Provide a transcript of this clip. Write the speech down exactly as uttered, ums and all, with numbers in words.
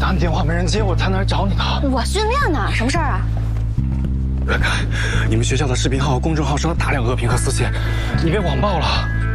打你电话没人接，我才能来找你呢。 我训练呢，什么事儿啊？ 远看，你们学校的视频号、公众号收到大量恶评和私信，你被网暴了。